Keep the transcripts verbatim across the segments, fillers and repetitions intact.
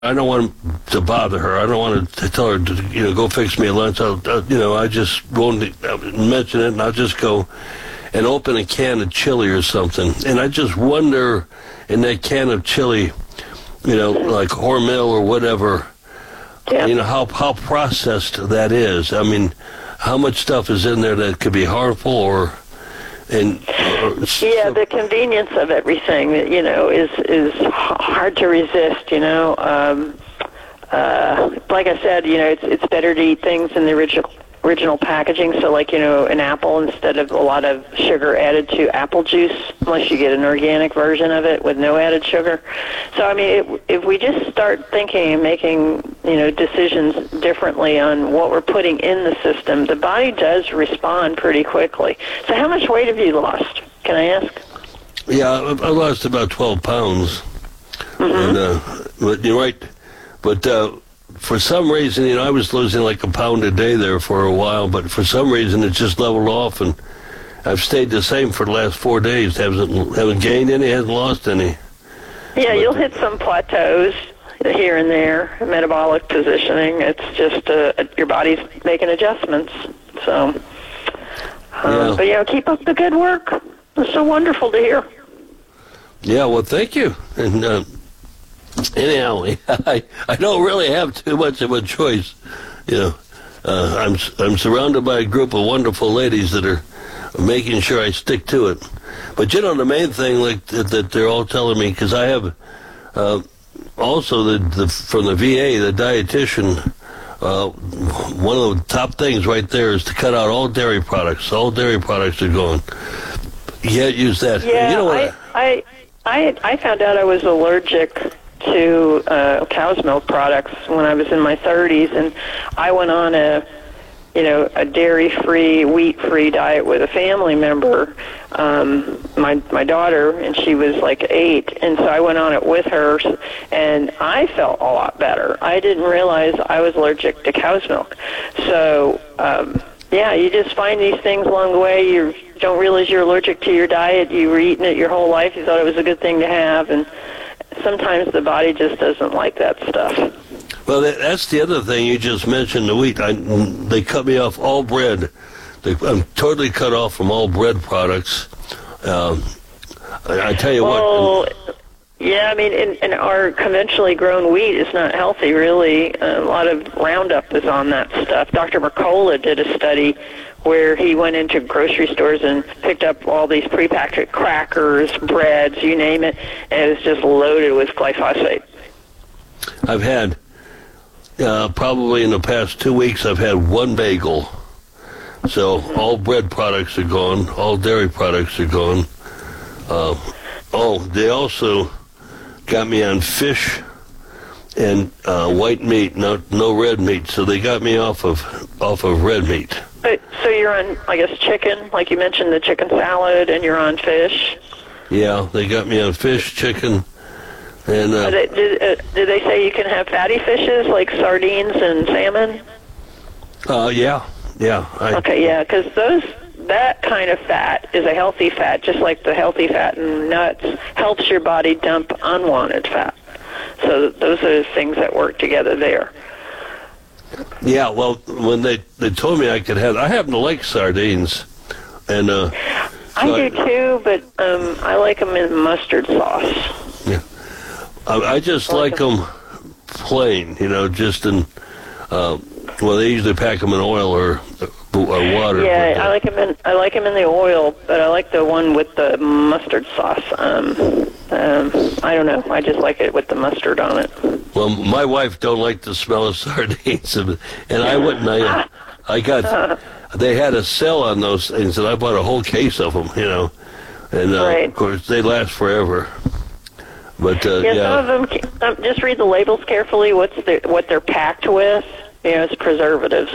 I don't want to bother her. I don't want to tell her to, you know, go fix me a lunch. I'll, uh, you know, I just won't mention it, and I'll just go and open a can of chili or something. And I just wonder, in that can of chili, you know, like Hormel or whatever, yeah. you know, how how processed that is. I mean, how much stuff is in there that could be harmful or... And, uh, yeah, so, the convenience of everything, you know, is is hard to resist. You know, um, uh, like I said, you know, it's it's better to eat things in the original original packaging. So, like, you know, an apple instead of a lot of sugar added to apple juice, unless you get an organic version of it with no added sugar. So, I mean, it, if we just start thinking and making, you know, decisions differently on what we're putting in the system, the body does respond pretty quickly. So how much weight have you lost, can I ask? Yeah, I, I lost about twelve pounds. Mm-hmm. And, uh, but you're right. But uh, for some reason, you know, I was losing like a pound a day there for a while, but for some reason it just leveled off, and I've stayed the same for the last four days. Haven't, haven't gained any, hasn't lost any. Yeah, but you'll hit some plateaus here and there, metabolic positioning. It's just uh, your body's making adjustments. So, um, yeah. But, you know, keep up the good work. It's so wonderful to hear. Yeah, well, thank you. And uh, anyhow, I, I don't really have too much of a choice. You know, uh, I'm I'm surrounded by a group of wonderful ladies that are making sure I stick to it. But, you know, the main thing like that, that they're all telling me, because I have uh, also the, the from the V A, the dietitian, uh, one of the top things right there is to cut out all dairy products. All dairy products are gone. You can't use that. Yeah, you know I, I, I, I found out I was allergic to uh, cow's milk products when I was in my thirties, and I went on a you know, a dairy-free, wheat-free diet with a family member, um, my my daughter, and she was like eight, and so I went on it with her, and I felt a lot better. I didn't realize I was allergic to cow's milk. So, um, yeah, you just find these things along the way. You don't realize you're allergic to your diet. You were eating it your whole life. You thought it was a good thing to have, and sometimes the body just doesn't like that stuff. Well, that, that's the other thing you just mentioned, the wheat. I, they cut me off all bread. They, I'm totally cut off from all bread products. Um, I, I tell you well, what. Yeah, I mean, and, and our conventionally grown wheat is not healthy, really. A lot of Roundup is on that stuff. Doctor Mercola did a study where he went into grocery stores and picked up all these prepackaged crackers, breads, you name it, and it was just loaded with glyphosate. I've had... Uh, probably in the past two weeks, I've had one bagel. So all bread products are gone. All dairy products are gone. Uh, oh, they also got me on fish and uh, white meat, no, no red meat. So they got me off of off of red meat. So you're on, I guess, chicken, like you mentioned, the chicken salad, and you're on fish. Yeah, they got me on fish, chicken. And, uh, they, did, uh, did they say you can have fatty fishes like sardines and salmon? Uh, yeah, yeah. I, okay, yeah, because those that kind of fat is a healthy fat, just like the healthy fat in nuts helps your body dump unwanted fat. So those are the things that work together there. Yeah, well, when they, they told me I could have, I happen to like sardines, and uh, I so do too, but um, I like them in mustard sauce. Yeah. I just like them plain, you know, just in, uh, well, they usually pack them in oil or or water. Yeah, I like them in I like them in the oil, but I like the one with the mustard sauce. Um, um, I don't know, I just like it with the mustard on it. Well, my wife don't like the smell of sardines, and I wouldn't. I, I got, they had a sale on those things, and I bought a whole case of them, you know, and uh, right. Of course they last forever. But, uh, yeah, yeah, some of them. Um, just read the labels carefully. What's the, what they're packed with? You know, it's preservatives.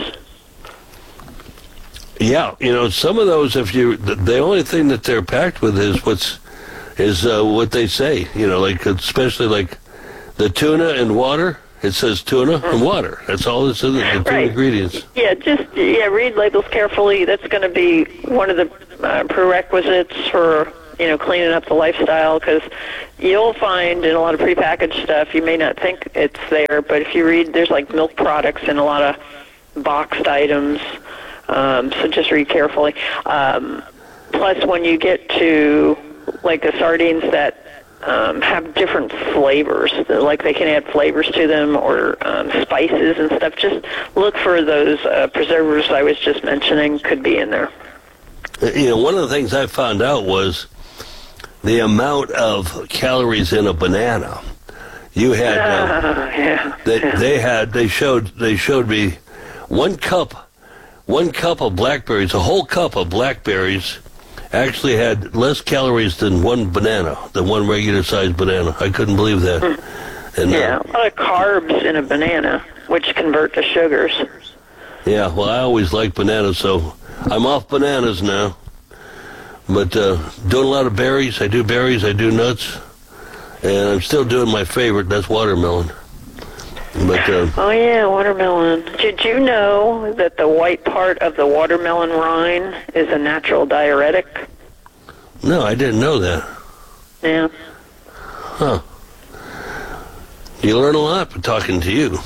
Yeah, you know, some of those, if you, the, the only thing that they're packed with is what's, is uh, what they say. You know, like especially like the tuna and water. It says tuna and water. That's all that's in it. The two right. ingredients. Yeah, just yeah, read labels carefully. That's going to be one of the uh, prerequisites for you know, cleaning up the lifestyle, because you'll find in a lot of prepackaged stuff, you may not think it's there, but if you read, there's like milk products in a lot of boxed items, um, so just read carefully. Um, plus, when you get to like the sardines that um, have different flavors, like they can add flavors to them or um, spices and stuff, just look for those uh, preservatives I was just mentioning could be in there. You know, one of the things I found out was the amount of calories in a banana. You had, uh, uh, yeah, they, yeah. they had, they showed, they showed me one cup, one cup of blackberries, a whole cup of blackberries actually had less calories than one banana, than one regular-sized banana. I couldn't believe that. Mm. And, yeah, uh, a lot of carbs in a banana, which convert to sugars. Yeah, well, I always liked bananas, so I'm off bananas now. But uh, doing a lot of berries. I do berries, I do nuts. And I'm still doing my favorite, that's watermelon. But uh, oh, yeah, watermelon. Did you know that the white part of the watermelon rind is a natural diuretic? no, I didn't know that. Yeah. Huh. You learn a lot by talking to you.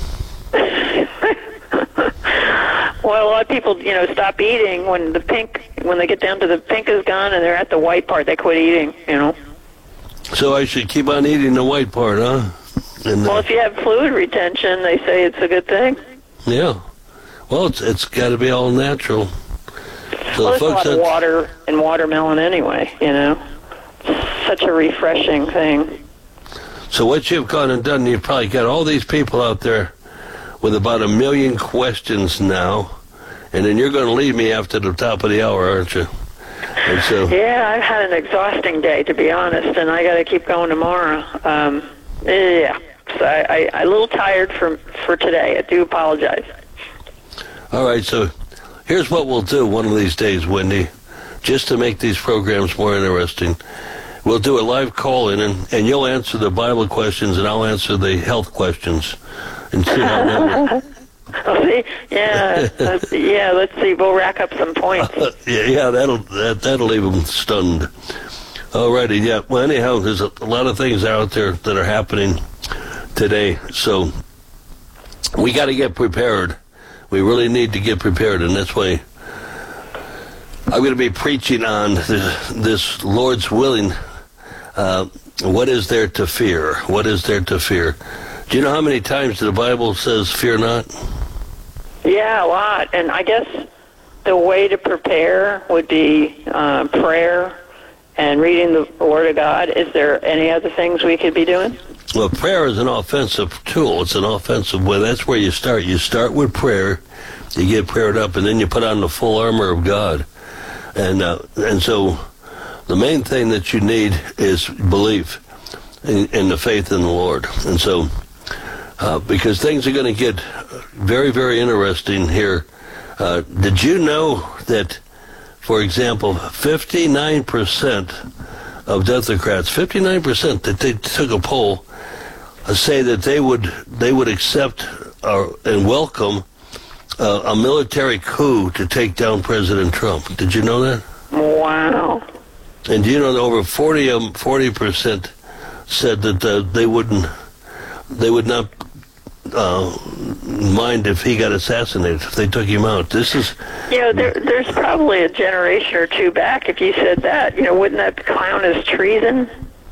Well, a lot of people, you know, stop eating when the pink, when they get down to the pink is gone and they're at the white part, they quit eating, you know. So I should keep on eating the white part, huh? And, uh, Well, if you have fluid retention, they say it's a good thing. yeah. Well, it's it's got to be all natural. So Well, the there's a folks lot of that, water in watermelon anyway, you know. Such a refreshing thing. so what you've gone and done, you've probably got all these people out there with about a million questions now, and then you're going to leave me after the top of the hour, aren't you? And so, Yeah, I've had an exhausting day, to be honest, and I got to keep going tomorrow. Um, yeah, so I, I, I'm a little tired for for today. I do apologize. all right, so here's what we'll do one of these days, Wendy, just to make these programs more interesting. We'll do a live call-in, and, and you'll answer the Bible questions, and I'll answer the health questions, and see how that works. Oh, see, yeah, let's, yeah. Let's see. We'll rack up some points. yeah, yeah, that'll that, that'll leave them stunned. Alrighty, yeah. Well, anyhow, there's a, a lot of things out there that are happening today, so we got to get prepared. We really need to get prepared, and that's why I'm going to be preaching on this, this Lord's willing. Uh, what is there to fear? What is there to fear? Do you know how many times the Bible says, "Fear not"? Yeah, a lot. And I guess the way to prepare would be uh, prayer and reading the Word of God. Is there any other things we could be doing? Well, prayer is an offensive tool. It's an offensive way. That's where you start. You start with prayer, you get prayed up, and then you put on the full armor of God. And uh, and so the main thing that you need is belief in, in the faith in the Lord. And so uh, because things are going to get very, very interesting here. Uh, did you know that, for example, fifty-nine percent of Democrats, fifty-nine percent that they took a poll, uh, say that they would they would accept uh, and welcome uh, a military coup to take down President Trump. Did you know that? Wow. And do you know that over forty um, forty percent said that uh, they wouldn't, they would not uh, mind if he got assassinated, if they took him out. This is... You know, there, there's probably a generation or two back, if you said that, you know, wouldn't that count as treason?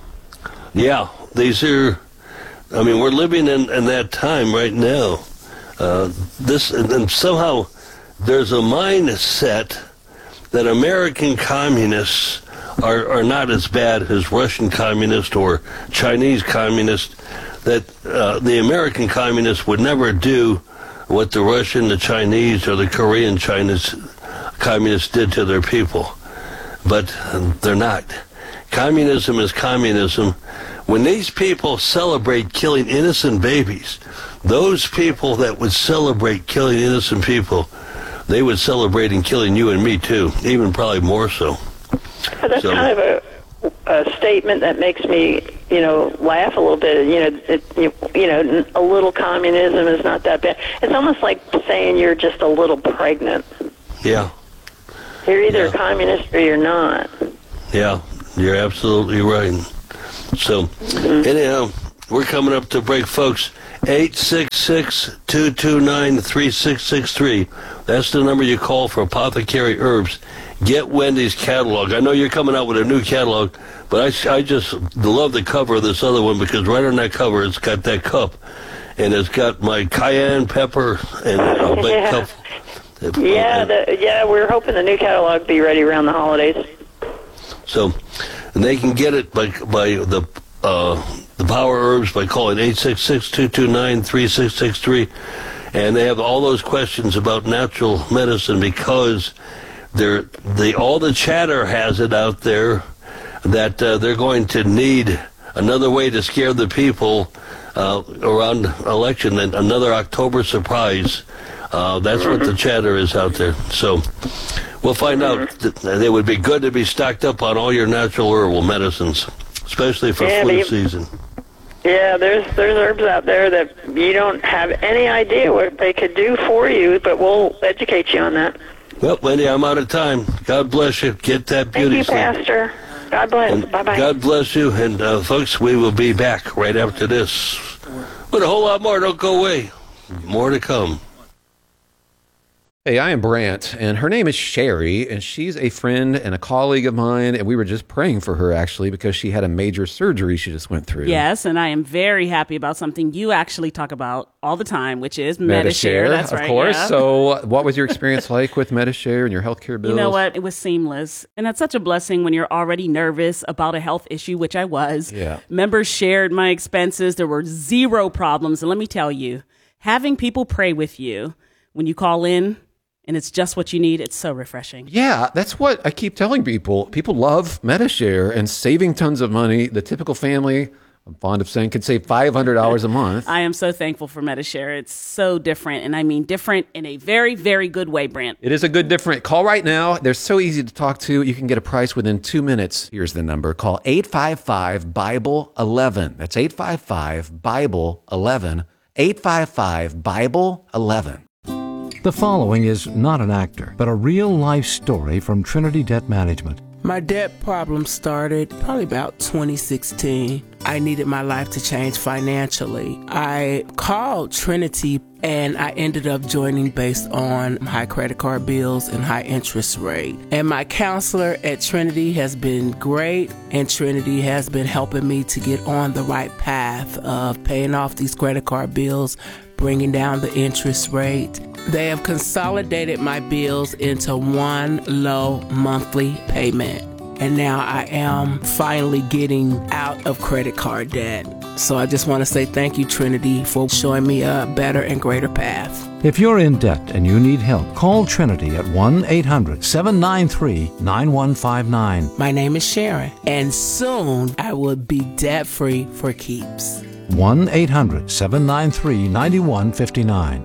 Yeah, these are... I mean, we're living in, in that time right now. Uh, this and, and somehow there's a mindset that American communists are, are not as bad as Russian communists or Chinese communists, that uh, the American communists would never do what the Russian, the Chinese, or the Korean Chinese communists did to their people. But they're not. Communism is communism. When these people celebrate killing innocent babies, those people that would celebrate killing innocent people, they would celebrate in killing you and me too, even probably more so. That's so, kind of a, a statement that makes me, you know, laugh a little bit. You know, it, you, you know, a little communism is not that bad. It's almost like saying you're just a little pregnant. Yeah. You're either yeah. a communist or you're not. Yeah. You're absolutely right. So, mm-hmm. anyhow, we're coming up to break, folks. eight six six, two two nine, three six six three. That's the number you call for Apothecary Herbs. Get Wendy's catalog. I know you're coming out with a new catalog, but I, I just love the cover of this other one because right on that cover it's got that cup. And it's got my cayenne pepper and a big yeah. cup. Yeah, the, yeah, we're hoping the new catalog be ready around the holidays. So, and they can get it by by the uh, the Power Herbs by calling eight six six, two two nine, three six six three. And they have all those questions about natural medicine because they're, they, all the chatter has it out there that uh, they're going to need another way to scare the people uh, around election, and another October surprise. Uh, that's mm-hmm. what the chatter is out there. So we'll find mm-hmm. out. That it would be good to be stocked up on all your natural herbal medicines, especially for yeah, flu you, season. Yeah, there's there's herbs out there that you don't have any idea what they could do for you, but we'll educate you on that. Well, Wendy, I'm out of time. God bless you. Get that beauty sleep. Thank you, Pastor. God bless. Bye-bye. God bless you. And, uh, folks, we will be back right after this with a whole lot more. Don't go away. More to come. Hey, I am Brant, and her name is Sherry, and she's a friend and a colleague of mine, and we were just praying for her, actually, because she had a major surgery she just went through. Yes, and I am very happy about something you actually talk about all the time, which is Medi-Share. Medi-Share, That's of right, course. yeah. So what was your experience like with Medi-Share and your healthcare bills? You know what? It was seamless, and that's such a blessing when you're already nervous about a health issue, which I was. Yeah. Members shared my expenses. There were zero problems, and let me tell you, having people pray with you when you call in, and it's just what you need, it's so refreshing. Yeah, that's what I keep telling people. People love Medi-Share and saving tons of money. The typical family, I'm fond of saying, can save five hundred dollars a month. I am so thankful for Medi-Share. It's so different, and I mean different in a very, very good way, Brant. It is a good different. Call right now. They're so easy to talk to. You can get a price within two minutes. Here's the number. Call eight five five, Bible eleven. That's eight five five, Bible eleven. eight five five, Bible eleven. The following is not an actor, but a real-life story from Trinity Debt Management. My debt problem started probably about twenty sixteen. I needed my life to change financially. I called Trinity and I ended up joining based on high credit card bills and high interest rate. And my counselor at Trinity has been great, and Trinity has been helping me to get on the right path of paying off these credit card bills, bringing down the interest rate. They have consolidated my bills into one low monthly payment. And now I am finally getting out of credit card debt. So I just want to say thank you, Trinity, for showing me a better and greater path. If you're in debt and you need help, call Trinity at one eight hundred, seven nine three, nine one five nine. My name is Sharon, and soon I will be debt-free for keeps. one eight hundred, seven nine three, nine one five nine.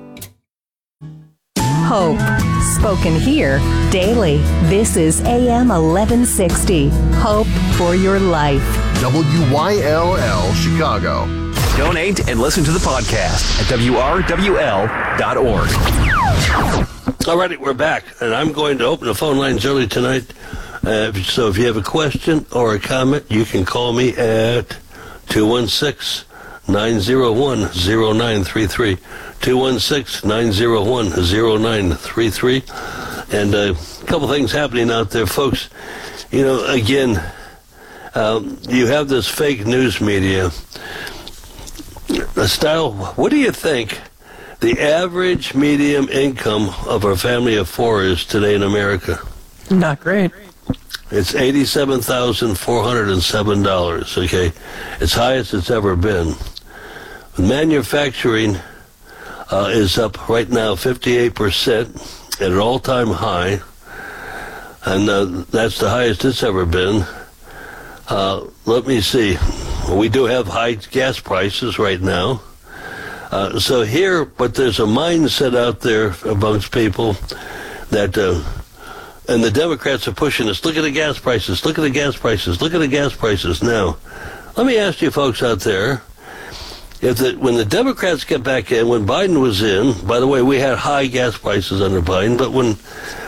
Hope, spoken here daily. This is A M eleven sixty. Hope for your life. W Y L L Chicago. Donate and listen to the podcast at W R W L dot org. All righty, we're back, and I'm going to open the phone lines early tonight. Uh, so if you have a question or a comment, you can call me at two one six, nine zero one, zero nine three three. two one six, nine zero one, zero nine three three. And uh, a couple things happening out there, folks. You know, again, um, you have this fake news media. The style, what do you think the average medium income of our family of four is today in America? Not great. It's eighty-seven thousand four hundred seven dollars, okay? It's highest it's ever been. Manufacturing uh, is up right now fifty-eight percent at an all-time high, and uh, that's the highest it's ever been. Uh, let me see. We do have high gas prices right now. Uh, so here, but there's a mindset out there amongst people that, uh, and the Democrats are pushing us, look at the gas prices, look at the gas prices, look at the gas prices. Now, let me ask you folks out there, if the, when the Democrats get back in, when Biden was in, by the way, we had high gas prices under Biden, but when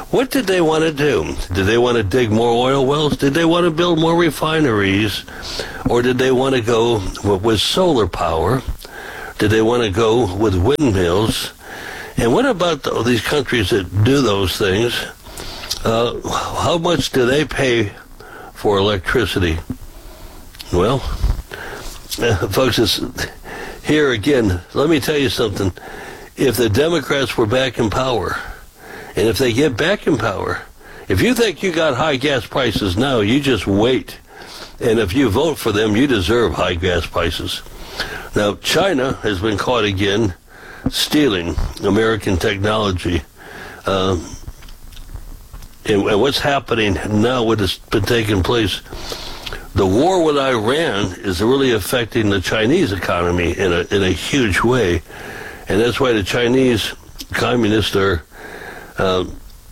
What did they want to do? Did they want to dig more oil wells? Did they want to build more refineries? Or did they want to go with solar power? Did they want to go with windmills? And what about the, these countries that do those things? Uh, how much do they pay for electricity? Well, uh, folks, it's, here again, let me tell you something. If the Democrats were back in power, and if they get back in power, if you think you got high gas prices now, you just wait. And if you vote for them, you deserve high gas prices. Now, China has been caught again stealing American technology. Uh, and, and what's happening now, what has been taking place, the war with Iran is really affecting the Chinese economy in a, in a huge way. And that's why the Chinese communists are uh,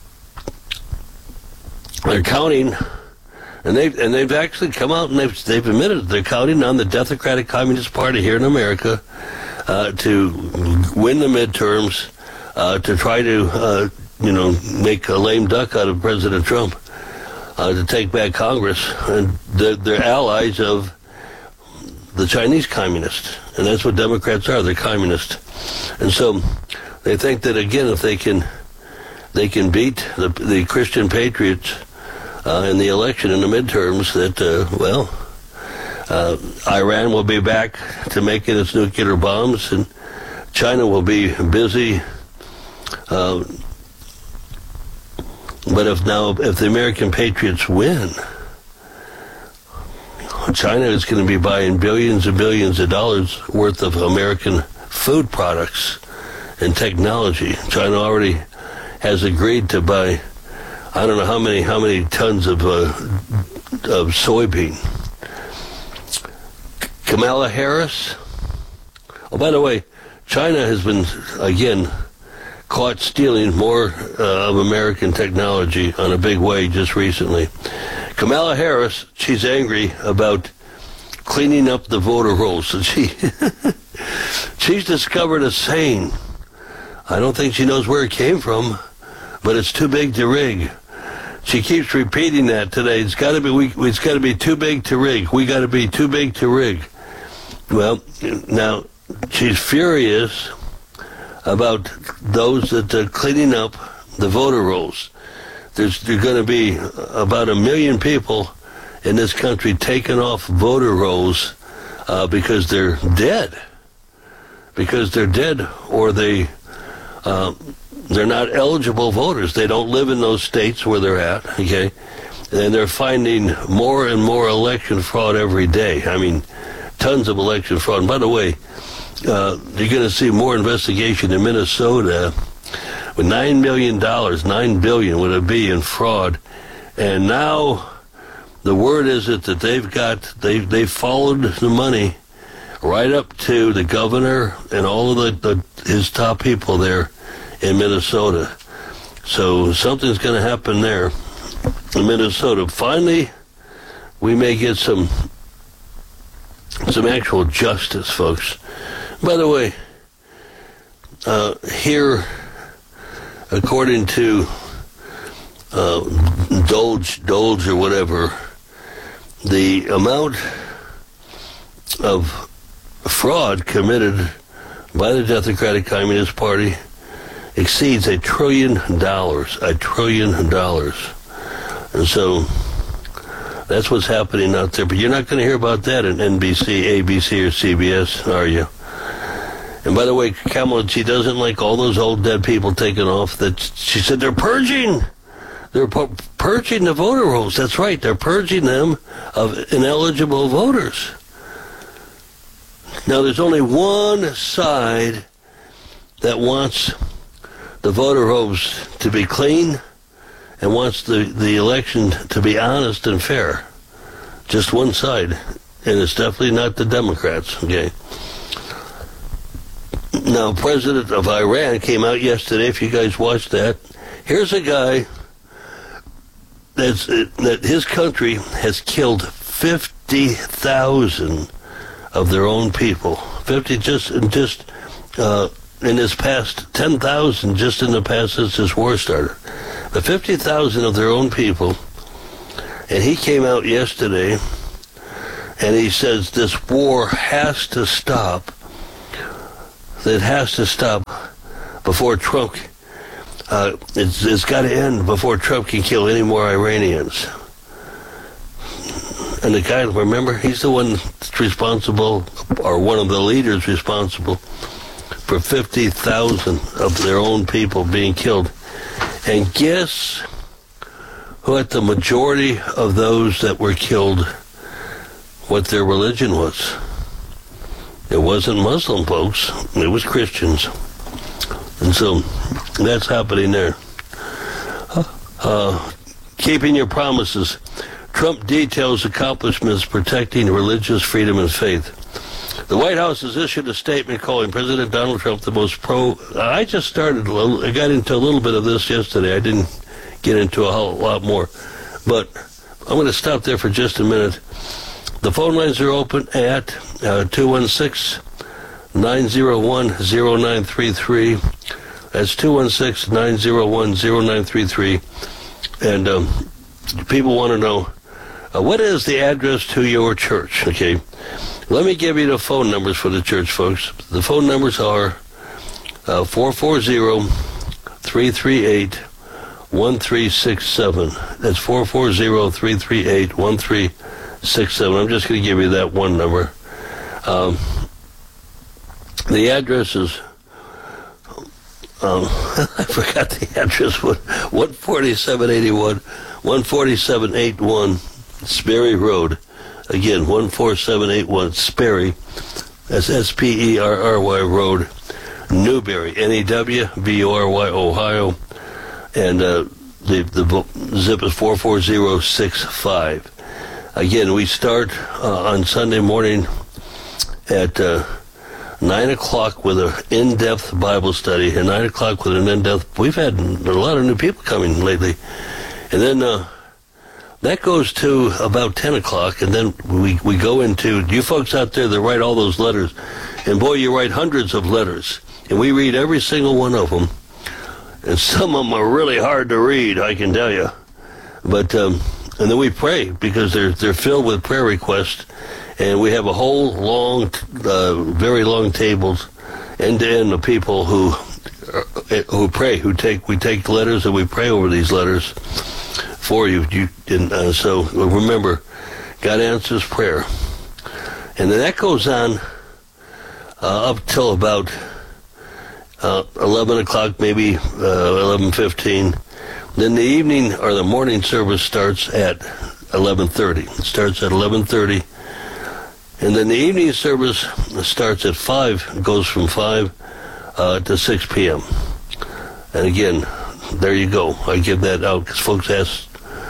they're counting, and they've and they've actually come out and they've they've admitted they're counting on the Democratic Communist Party here in America uh, to win the midterms, uh, to try to uh, you know make a lame duck out of President Trump, uh, to take back Congress, and they're, they're allies of the Chinese communists, and that's what Democrats are. They're communists, and so they think that again, if they can. They can beat the, the Christian patriots uh, in the election, in the midterms, that, uh, well, uh, Iran will be back to making its nuclear bombs, and China will be busy. Uh, but if now, if the American patriots win, China is going to be buying billions and billions of dollars worth of American food products and technology. China already has agreed to buy, I don't know how many how many tons of uh, of soybean. Kamala Harris. Oh, by the way, China has been again caught stealing more uh, of American technology on a big way just recently. Kamala Harris, she's angry about cleaning up the voter rolls, and she she's discovered a saying. I don't think she knows where it came from, but it's too big to rig. She keeps repeating that today. It's got to be. We, it's got to be too big to rig. We got to be too big to rig. Well, now she's furious about those that are cleaning up the voter rolls. There's, there's going to be about a million people in this country taking off voter rolls uh, because they're dead. Because they're dead, or they. Uh, They're not eligible voters. They don't live in those states where they're at, okay? And they're finding more and more election fraud every day. I mean, tons of election fraud. And by the way, uh, you're going to see more investigation in Minnesota with nine million dollars, nine billion dollars would it be in fraud. And now the word is that, that they've got, they've, they've followed the money right up to the governor and all of the, the his top people there in Minnesota. So something's going to happen there in Minnesota. Finally, we may get some some actual justice, folks. By the way, uh, here, according to uh, Doge, Doge or whatever, the amount of fraud committed by the Democratic Communist Party exceeds a trillion dollars, a trillion dollars. And so that's what's happening out there. But you're not going to hear about that in N B C, A B C, or C B S, are you? And by the way, Kamala, she doesn't like all those old dead people taken off. That she said they're purging. They're pu- purging the voter rolls. That's right. They're purging them of ineligible voters. Now, there's only one side that wants the voter rolls to be clean and wants the, the election to be honest and fair. Just one side. And it's definitely not the Democrats, okay? Now, President of Iran came out yesterday, if you guys watched that. Here's a guy that's, that his country has killed fifty thousand of their own people. fifty just, just uh, in this past, ten thousand just in the past since this war started. the fifty thousand of their own people. And he came out yesterday and he says this war has to stop. It has to stop before Trump, uh, it's, it's got to end before Trump can kill any more Iranians. And the guy, remember, he's the one that's responsible, or one of the leaders responsible, for fifty thousand of their own people being killed. And guess what the majority of those that were killed, what their religion was? It wasn't Muslim, folks. It was Christians. And so that's happening there. Uh, keeping your promises. Trump details accomplishments protecting religious freedom and faith. The White House has issued a statement calling President Donald Trump the most pro... I just started, a little, I got into a little bit of this yesterday. I didn't get into a whole lot more. But I'm going to stop there for just a minute. The phone lines are open at uh, two one six, nine zero one, zero nine three three. That's two one six, nine zero one, zero nine three three. And um, people want to know, uh, what is the address to your church? Okay. Let me give you the phone numbers for the church, folks. The phone numbers are uh, four four zero, three three eight, one three six seven. That's four four zero, three three eight, one three six seven. I'm just going to give you that one number. Um, the address is, um, I forgot the address, one forty-seven eighty-one, one forty-seven eighty-one Sperry Road. Again, one four seven eight one Sperry, that's S P E R R Y Road, Newberry, N E W B O R Y, Ohio, and uh, the, the zip is four four zero six five. Again, we start uh, on Sunday morning at uh, nine o'clock with an in-depth Bible study, and nine o'clock with an in-depth... We've had a lot of new people coming lately. And then... Uh, That goes to about ten o'clock, and then we, we go into, you folks out there that write all those letters, and boy, you write hundreds of letters, and we read every single one of them, and some of them are really hard to read, I can tell you. But, um, and then we pray, because they're, they're filled with prayer requests, and we have a whole long, uh, very long tables, end to end of people who, uh, who pray, who take, we take letters and we pray over these letters for you. You and uh, so remember, God answers prayer, and then that goes on uh, up till about uh, eleven o'clock, maybe uh, eleven fifteen. Then the evening or the morning service starts at eleven thirty. It starts at eleven thirty, and then the evening service starts at five. It goes from five uh, to six p.m. And again, there you go. I give that out because folks ask.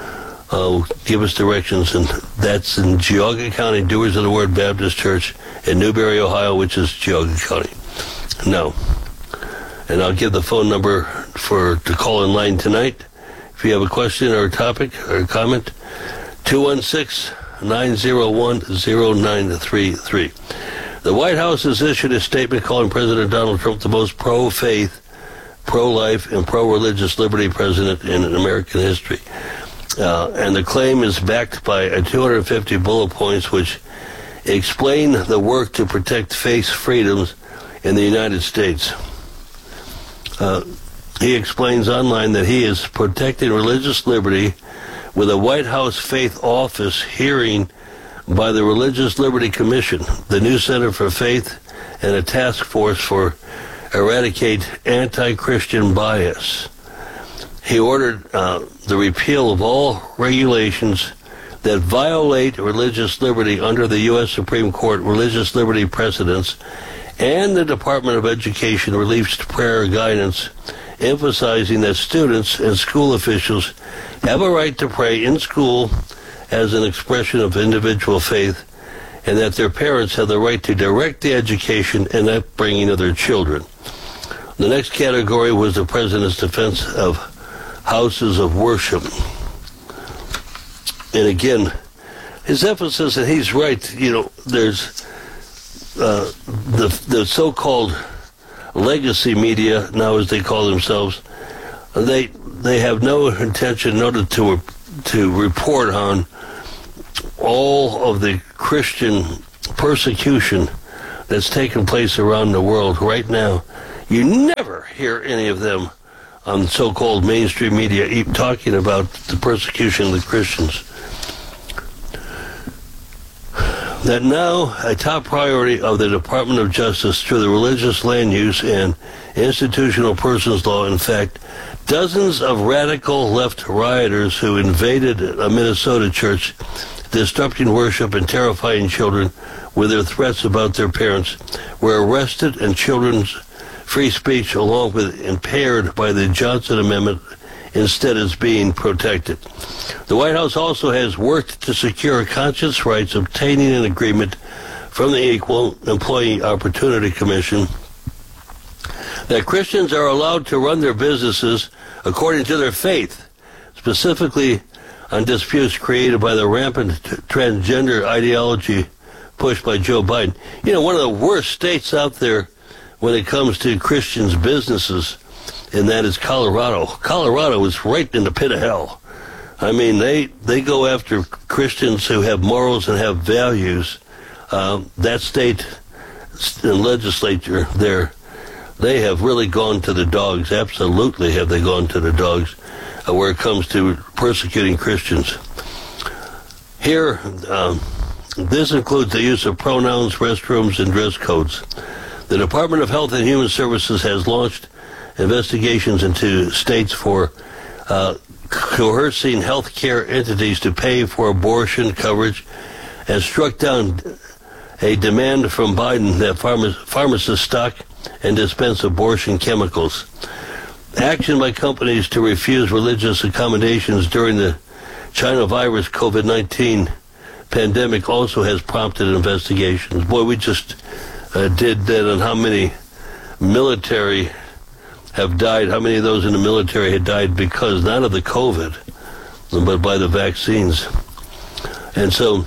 Uh, give us directions, and that's in Geauga County, Doers of the Word Baptist Church in Newberry, Ohio, which is Geauga County. No. And I'll give the phone number for to call in line tonight. If you have a question or a topic or a comment, two one six, nine zero one, zero nine three three. The White House has issued a statement calling President Donald Trump the most pro-faith, pro-life, and pro-religious liberty president in American history. Uh, and the claim is backed by uh, two hundred fifty bullet points which explain the work to protect faith freedoms in the United States. Uh, he explains online that he is protecting religious liberty with a White House Faith Office hearing by the Religious Liberty Commission, the new Center for Faith, and a task force for eradicate anti-Christian bias. He ordered uh, the repeal of all regulations that violate religious liberty under the U S Supreme Court religious liberty precedents, and the Department of Education released prayer guidance emphasizing that students and school officials have a right to pray in school as an expression of individual faith, and that their parents have the right to direct the education and upbringing of their children. The next category was the president's defense of houses of worship. And again, his emphasis, and he's right, you know, there's uh, the, the so-called legacy media, now as they call themselves, they they have no intention in order to to report on all of the Christian persecution that's taking place around the world right now. You never hear any of them on so-called mainstream media talking about the persecution of the Christians. That now a top priority of the Department of Justice through the Religious Land Use and Institutional Persons Law. In fact, dozens of radical left rioters who invaded a Minnesota church, disrupting worship and terrifying children with their threats about their parents, were arrested, and children's free speech, along with impaired by the Johnson Amendment, instead is being protected. The White House also has worked to secure conscience rights, obtaining an agreement from the Equal Employee Opportunity Commission that Christians are allowed to run their businesses according to their faith, specifically on disputes created by the rampant t- transgender ideology pushed by Joe Biden. You know, one of the worst states out there when it comes to Christians' businesses, and that is Colorado. Colorado is right in the pit of hell. I mean, they, they go after Christians who have morals and have values. Um, that state and legislature there, they have really gone to the dogs. Absolutely have they gone to the dogs uh, where it comes to persecuting Christians. Here, um, this includes the use of pronouns, restrooms, and dress codes. The Department of Health and Human Services has launched investigations into states for uh, coercing healthcare entities to pay for abortion coverage, and struck down a demand from Biden that pharma- pharmacists stock and dispense abortion chemicals. Action by companies to refuse religious accommodations during the China virus COVID nineteen pandemic also has prompted investigations. Boy, we just uh, did that on how many military have died, how many of those in the military had died because not of the COVID, but by the vaccines. And so,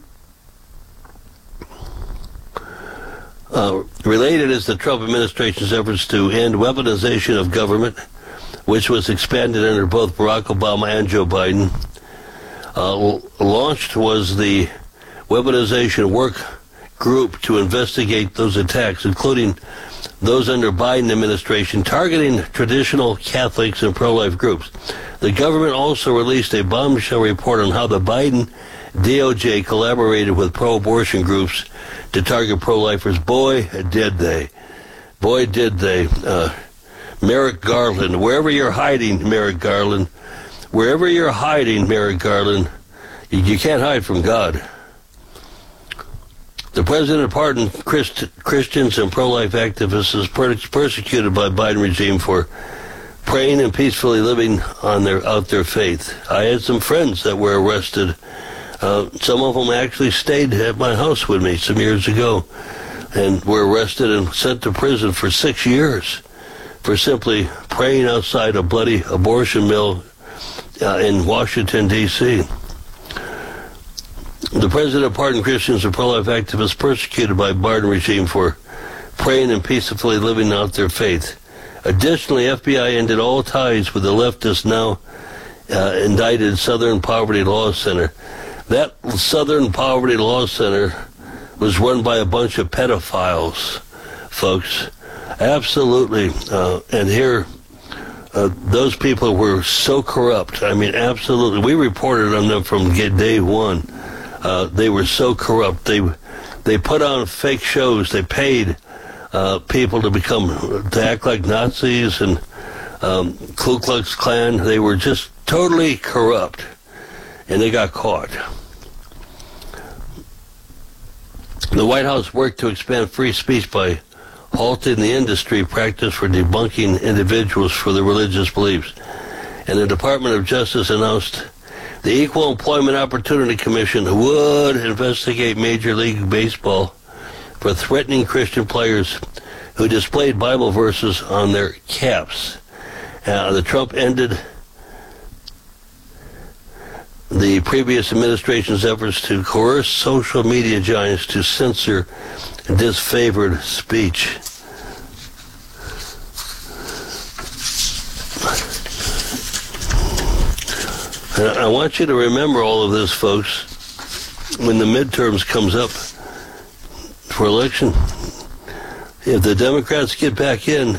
uh, related is the Trump administration's efforts to end weaponization of government, which was expanded under both Barack Obama and Joe Biden. Uh, launched was the weaponization work group to investigate those attacks, including those under Biden administration, targeting traditional Catholics and pro-life groups. The government also released a bombshell report on how the Biden D O J collaborated with pro-abortion groups to target pro-lifers. Boy, did they. Boy, did they. Uh, Merrick Garland, wherever you're hiding, Merrick Garland, wherever you're hiding, Merrick Garland, you, you can't hide from God. The president pardoned Christ, Christians and pro-life activists as per, persecuted by Biden regime for praying and peacefully living on their out their faith. I had some friends that were arrested. Uh, some of them actually stayed at my house with me some years ago and were arrested and sent to prison for six years for simply praying outside a bloody abortion mill uh, in Washington, D C The president pardoned Christians and pro-life activists persecuted by Biden regime for praying and peacefully living out their faith. Additionally, F B I ended all ties with the leftist now uh, indicted Southern Poverty Law Center. That Southern Poverty Law Center was run by a bunch of pedophiles, folks. Absolutely. Uh, and here, uh, those people were so corrupt. I mean, absolutely. We reported on them from day one. Uh, they were so corrupt. They they put on fake shows. They paid uh, people to become to act like Nazis and um, Ku Klux Klan. They were just totally corrupt, and they got caught. The White House worked to expand free speech by halting the industry practice for debunking individuals for their religious beliefs. And the Department of Justice announced the Equal Employment Opportunity Commission would investigate Major League Baseball for threatening Christian players who displayed Bible verses on their caps. Uh, the Trump ended the previous administration's efforts to coerce social media giants to censor disfavored speech. And I want you to remember all of this, folks, when the midterms comes up for election. If the Democrats get back in,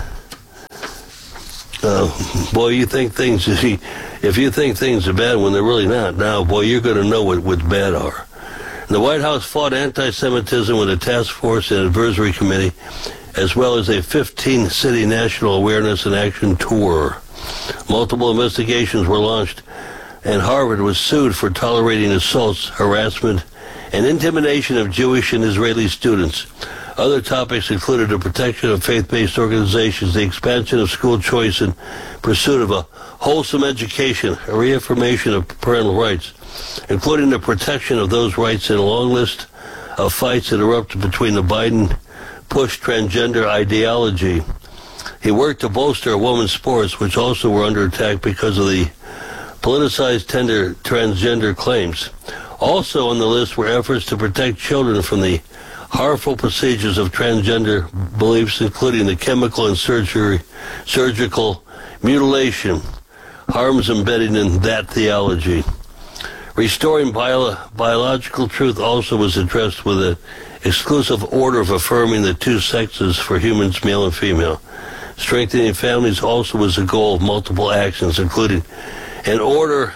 uh, boy, you think things, if you think things are bad when they're really not, now, boy, you're going to know what, what bad are. The White House fought anti-Semitism with a task force and advisory committee, as well as a fifteen-city national awareness and action tour. Multiple investigations were launched, and Harvard was sued for tolerating assaults, harassment, and intimidation of Jewish and Israeli students. Other topics included the protection of faith-based organizations, the expansion of school choice in pursuit of a wholesome education, a reaffirmation of parental rights, including the protection of those rights in a long list of fights that erupted between the Biden-push transgender ideology. He worked to bolster women's sports, which also were under attack because of the politicized tender transgender claims. Also on the list were efforts to protect children from the harmful procedures of transgender beliefs, including the chemical and surgery, surgical mutilation, harms embedded in that theology. Restoring bio- biological truth also was addressed with an exclusive order of affirming the two sexes for humans, male and female. Strengthening families also was a goal of multiple actions, including an order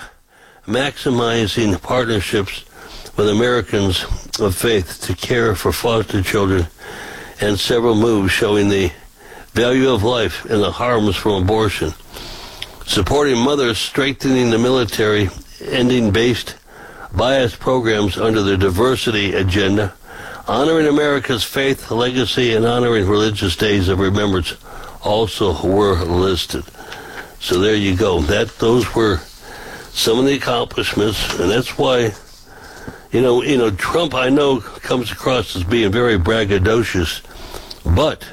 maximizing partnerships with Americans of faith to care for foster children, and several moves showing the value of life and the harms from abortion. Supporting mothers, strengthening the military, ending based bias programs under the diversity agenda, honoring America's faith, legacy, and honoring religious days of remembrance also were listed. So there you go. That those were some of the accomplishments, and that's why, you know, you know, Trump, I know, comes across as being very braggadocious, but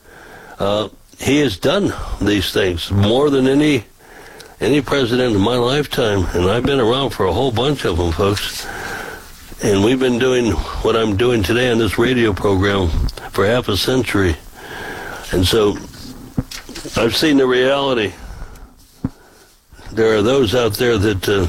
uh, he has done these things more than any any president in my lifetime, and I've been around for a whole bunch of them, folks. And we've been doing what I'm doing today on this radio program for half a century. And so I've seen the reality. There are those out there that uh,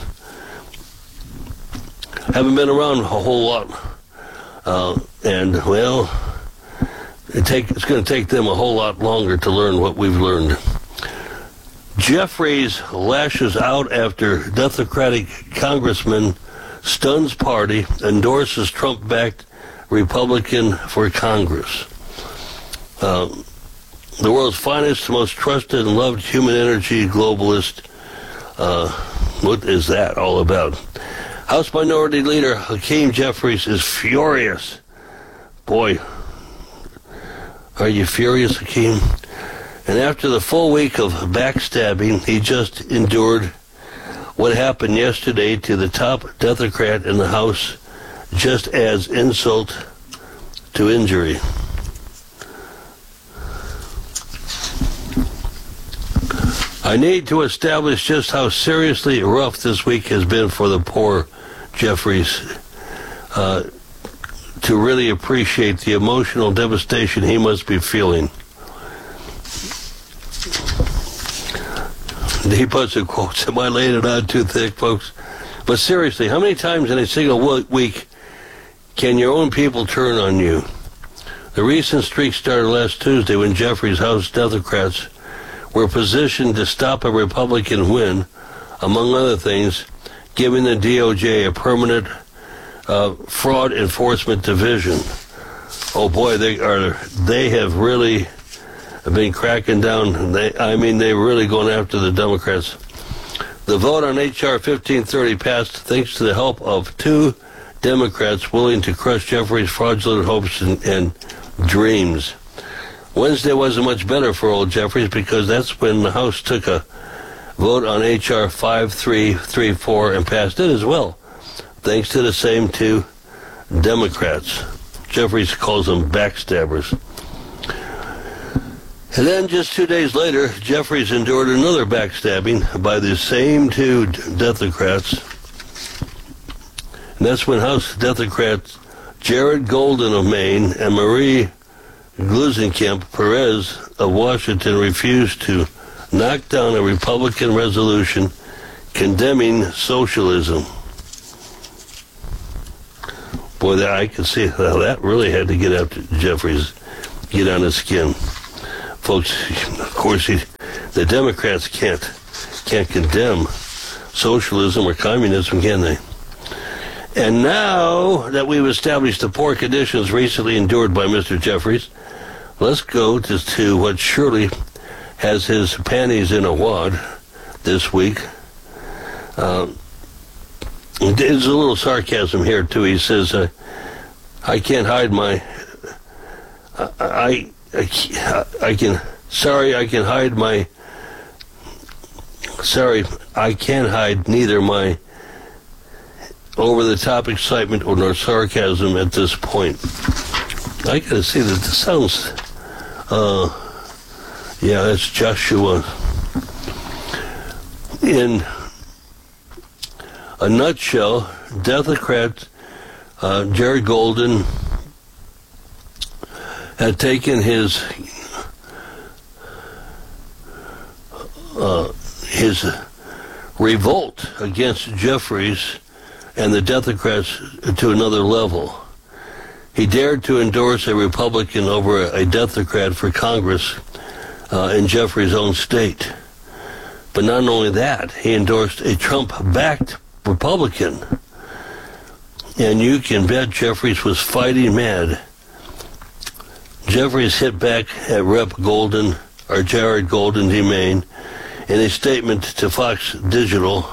haven't been around a whole lot. Uh, and, well, it take, it's going to take them a whole lot longer to learn what we've learned. Jeffries lashes out after Democratic congressman stuns party, endorses Trump-backed Republican for Congress. Uh, the world's finest, most trusted and loved human energy globalist. Uh, what is that all about? House Minority Leader Hakeem Jeffries is furious. Boy, are you furious, Hakeem? And after the full week of backstabbing, he just endured what happened yesterday to the top Democrat in the House, just adds insult to injury. I need to establish just how seriously rough this week has been for the poor Jeffries uh, to really appreciate the emotional devastation he must be feeling. He puts in quotes, am I laying it on too thick, folks? But seriously, how many times in a single week can your own people turn on you? The recent streak started last Tuesday when Jeffries' House Democrats were positioned to stop a Republican win, among other things, giving the D O J a permanent uh, fraud enforcement division. Oh boy, they are they have really been cracking down. They, I mean, they're really going after the Democrats. The vote on H R fifteen thirty passed thanks to the help of two Democrats willing to crush Jeffries' fraudulent hopes and, and dreams. Wednesday wasn't much better for old Jeffries because that's when the House took a vote on H R fifty-three thirty-four and passed it as well, thanks to the same two Democrats. Jeffries calls them backstabbers. And then just two days later, Jeffries endured another backstabbing by the same two Democrats. And that's when House Democrats Jared Golden of Maine and Marie Gluesenkamp Perez of Washington refused to knock down a Republican resolution condemning socialism. Boy, that, I could see how that really had to get after Jeffries, get on his skin. Folks, of course, he, the Democrats can't can't condemn socialism or communism, can they? And now that we've established the poor conditions recently endured by Mister Jeffries, let's go to, to what surely has his panties in a wad this week. Uh, there's a little sarcasm here, too. He says, uh, I can't hide my... I, I, I can... Sorry, I can hide my... Sorry, I can't hide neither my over-the-top excitement or nor sarcasm at this point. I gotta see that this sounds... Uh, yeah, that's Joshua. In a nutshell, Democrat uh, Jerry Golden had taken his uh, his revolt against Jeffries and the Democrats to another level. He dared to endorse a Republican over a Democrat for Congress uh, in Jeffries' own state. But not only that, he endorsed a Trump-backed Republican. And you can bet Jeffries was fighting mad. Jeffries hit back at Representative Golden, or Jared Golden, Demain, in a statement to Fox Digital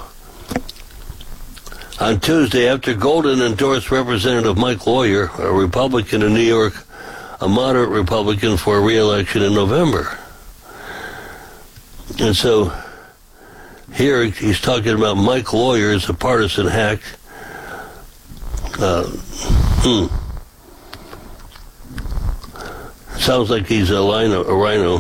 on Tuesday after Golden endorsed Representative Mike Lawyer, a Republican in New York, a moderate Republican, for re-election in November. And so here he's talking about Mike Lawyer as a partisan hack. Uh, hmm. Sounds like he's a rhino, a rhino.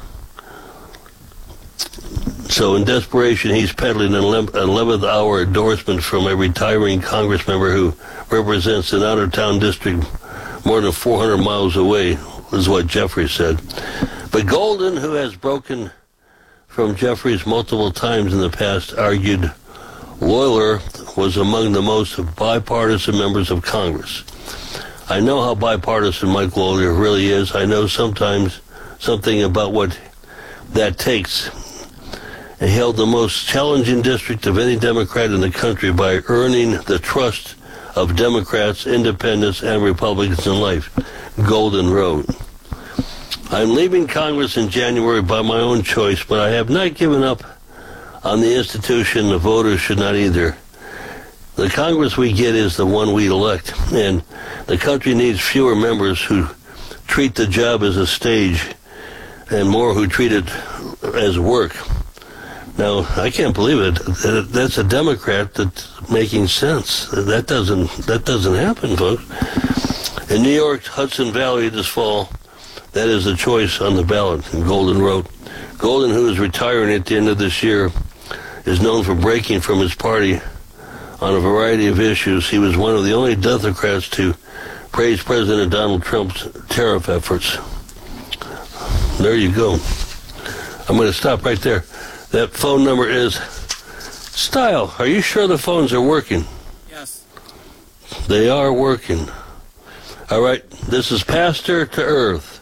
So in desperation, he's peddling an eleventh hour endorsement from a retiring Congress member who represents an out-of-town district more than four hundred miles away, is what Jeffries said. But Golden, who has broken from Jeffries multiple times in the past, argued Lawler was among the most bipartisan members of Congress. I know how bipartisan Mike Lawler really is. I know sometimes something about what that takes. He held the most challenging district of any Democrat in the country by earning the trust of Democrats, independents, and Republicans in life, Golden wrote. I'm leaving Congress in January by my own choice, but I have not given up on the institution. The voters should not either. The Congress we get is the one we elect, and the country needs fewer members who treat the job as a stage and more who treat it as work. Now, I can't believe it. That's a Democrat that's making sense. That doesn't that doesn't happen, folks. In New York's Hudson Valley this fall, that is the choice on the ballot, and Golden wrote. Golden, who is retiring at the end of this year, is known for breaking from his party on a variety of issues. He was one of the only Democrats to praise President Donald Trump's tariff efforts. There you go. I'm going to stop right there. That phone number is... Style, are you sure the phones are working? Yes. They are working. All right, this is Pastor to Earth.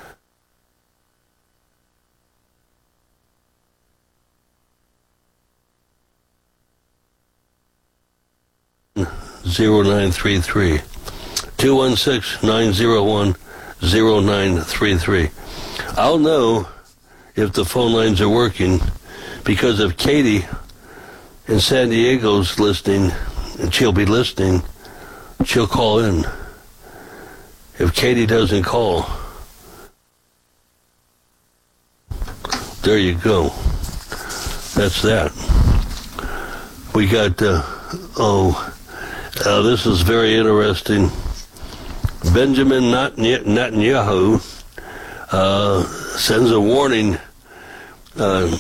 zero nine three three. two one six, nine zero one, zero nine three three. I'll know if the phone lines are working because if Katie in San Diego's listening, and she'll be listening, she'll call in. If Katie doesn't call, there you go. That's that. We got, uh, oh, uh, this is very interesting. Benjamin Netanyahu uh, sends a warning uh,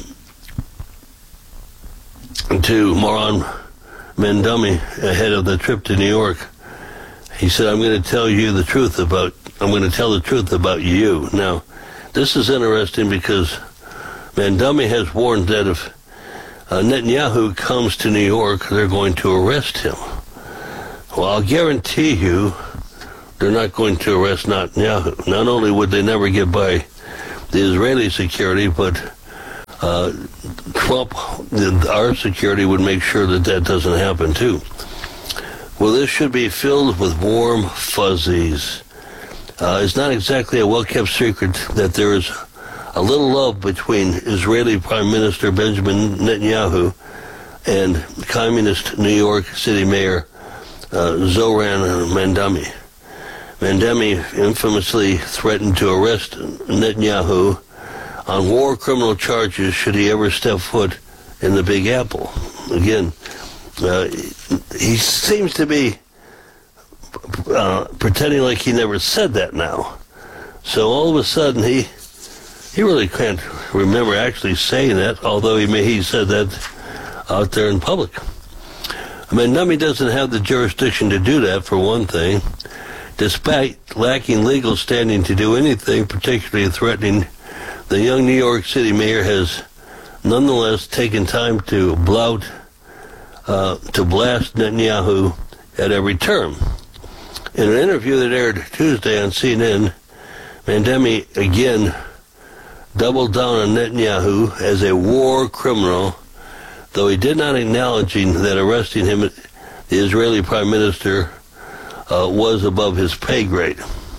to Moran Mendami ahead of the trip to New York. He said, I'm going to tell you the truth about, I'm going to tell the truth about you. Now, this is interesting because Mendami has warned that if uh, Netanyahu comes to New York, they're going to arrest him. Well, I'll guarantee you they're not going to arrest Netanyahu. Not only would they never get by the Israeli security, but uh, Trump, our security, would make sure that that doesn't happen too. Well, this should be filled with warm fuzzies. Uh, it's not exactly a well-kept secret that there is a little love between Israeli Prime Minister Benjamin Netanyahu and communist New York City Mayor uh, Zoran Mandami. Mandami infamously threatened to arrest Netanyahu on war criminal charges should he ever step foot in the Big Apple. Again, uh, he seems to be uh, pretending like he never said that now. So all of a sudden, he he really can't remember actually saying that, although he may he said that out there in public. Mandami doesn't have the jurisdiction to do that, for one thing. Despite lacking legal standing to do anything particularly threatening, the young New York City mayor has nonetheless taken time to blout, uh, to blast Netanyahu at every turn. In an interview that aired Tuesday on C N N, Mandami again doubled down on Netanyahu as a war criminal, though he did not acknowledge that arresting him, the Israeli Prime Minister, Uh, was above his pay grade.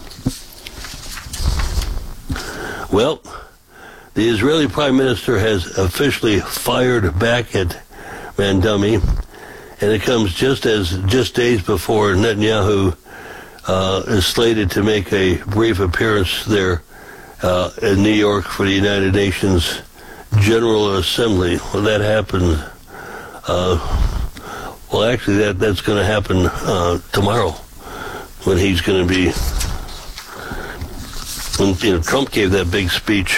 Well, the Israeli Prime Minister has officially fired back at Mandami, and it comes just as just days before Netanyahu uh, is slated to make a brief appearance there uh, in New York for the United Nations General Assembly. Well, that happened. Uh, well, actually, that that's going to happen uh, tomorrow, when he's going to be, when, you know, Trump gave that big speech.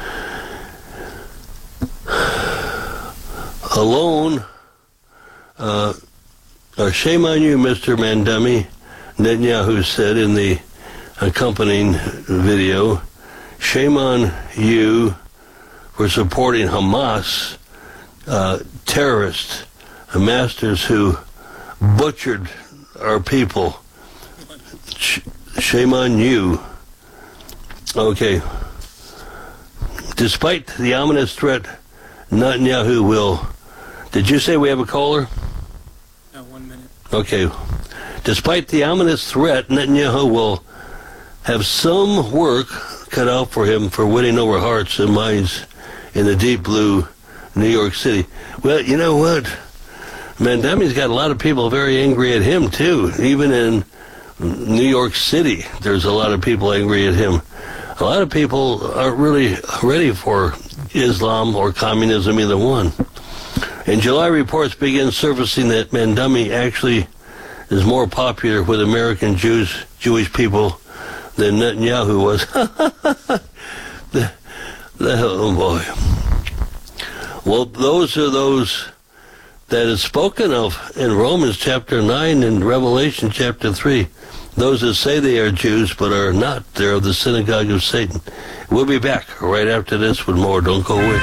Alone, uh, uh, shame on you, Mister Mandami, Netanyahu said in the accompanying video. Shame on you for supporting Hamas, uh, terrorists, uh, masters who butchered our people. Shame on you. Okay. Despite the ominous threat, Netanyahu will... Did you say we have a caller? No, one minute. Okay. Despite the ominous threat, Netanyahu will have some work cut out for him for winning over hearts and minds in the deep blue New York City. Well, you know what? Mandami's got a lot of people very angry at him, too. Even in New York City, there's a lot of people angry at him. A lot of people aren't really ready for Islam or communism, either one. In July, reports began surfacing that Mandami actually is more popular with American Jews, Jewish people than Netanyahu was. the, the, oh boy. Well, those are those that is spoken of in Romans chapter nine and Revelation chapter three. Those that say they are Jews but are not, they're of the synagogue of Satan. We'll be back right after this with more. Don't go away.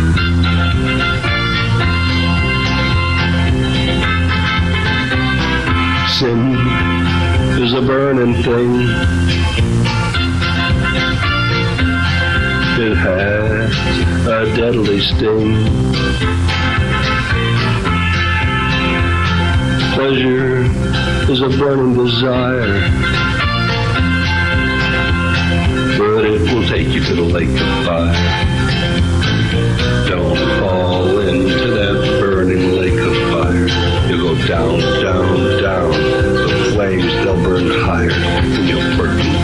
Sin is a burning thing. It has a deadly sting. Pleasure is a burning desire, but it will take you to the lake of fire. Don't fall into that burning lake of fire. You'll go down, down, down. The flames, they'll burn higher, and you'll burn